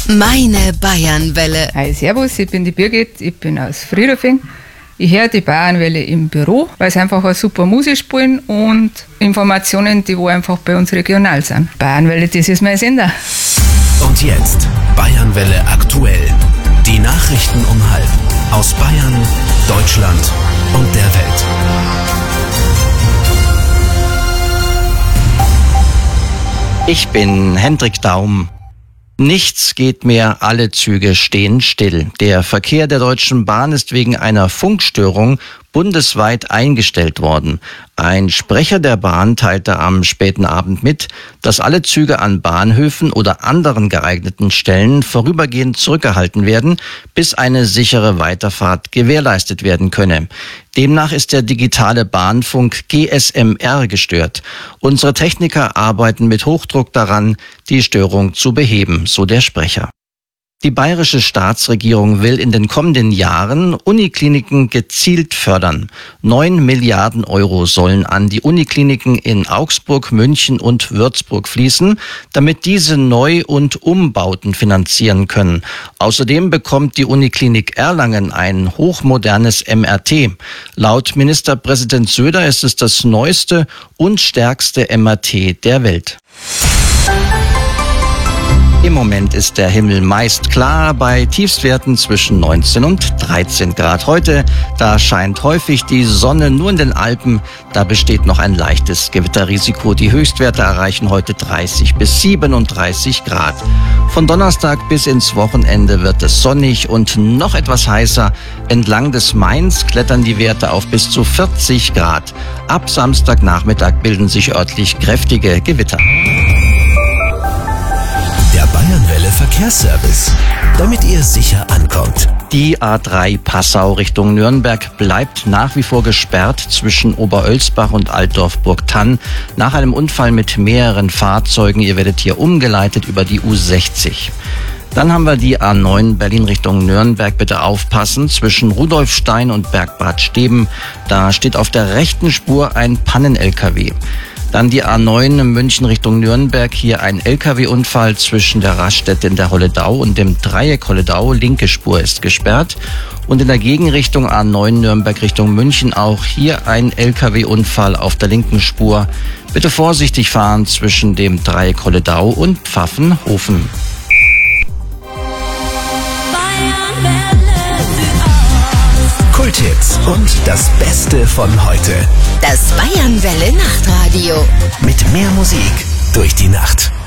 Meine Bayernwelle. Hi, servus, ich bin die Birgit, ich bin aus Friedrichshain. Ich höre die Bayernwelle im Büro, weil sie einfach eine super Musik spielen und Informationen, die wo einfach bei uns regional sind. Bayernwelle, das ist mein Sender. Und jetzt Bayernwelle aktuell. Die Nachrichten um halb aus Bayern, Deutschland und der Welt. Ich bin Hendrik Daum. Nichts geht mehr, alle Züge stehen still. Der Verkehr der Deutschen Bahn ist wegen einer Funkstörung bundesweit eingestellt worden. Ein Sprecher der Bahn teilte am späten Abend mit, dass alle Züge an Bahnhöfen oder anderen geeigneten Stellen vorübergehend zurückgehalten werden, bis eine sichere Weiterfahrt gewährleistet werden könne. Demnach ist der digitale Bahnfunk GSMR gestört. Unsere Techniker arbeiten mit Hochdruck daran, die Störung zu beheben, so der Sprecher. Die bayerische Staatsregierung will in den kommenden Jahren Unikliniken gezielt fördern. 9 Milliarden Euro sollen an die Unikliniken in Augsburg, München und Würzburg fließen, damit diese Neu- und Umbauten finanzieren können. Außerdem bekommt die Uniklinik Erlangen ein hochmodernes MRT. Laut Ministerpräsident Söder ist es das neueste und stärkste MRT der Welt. Im Moment ist der Himmel meist klar bei Tiefstwerten zwischen 19 und 13 Grad. Heute, da scheint häufig die Sonne, nur in den Alpen, da besteht noch ein leichtes Gewitterrisiko. Die Höchstwerte erreichen heute 30 bis 37 Grad. Von Donnerstag bis ins Wochenende wird es sonnig und noch etwas heißer. Entlang des Mains klettern die Werte auf bis zu 40 Grad. Ab Samstagnachmittag bilden sich örtlich kräftige Gewitter. Der Bayernwelle Verkehrsservice, damit ihr sicher ankommt. Die A3 Passau Richtung Nürnberg bleibt nach wie vor gesperrt zwischen Oberölsbach und Altdorf-Burgthann nach einem Unfall mit mehreren Fahrzeugen. Ihr werdet hier umgeleitet über die U60. Dann haben wir die A9 Berlin Richtung Nürnberg. Bitte aufpassen, zwischen Rudolfstein und Bergbad Steben. Da steht auf der rechten Spur ein Pannen-LKW. Dann die A9 München Richtung Nürnberg. Hier ein LKW-Unfall zwischen der Raststätte in der Holledau und dem Dreieck Holledau. Linke Spur ist gesperrt. Und in der Gegenrichtung A9 Nürnberg Richtung München auch hier ein LKW-Unfall auf der linken Spur. Bitte vorsichtig fahren zwischen dem Dreieck Holledau und Pfaffenhofen. Kulthits und das Beste von heute. Das Bayernwelle Nachtradio. Mit mehr Musik durch die Nacht.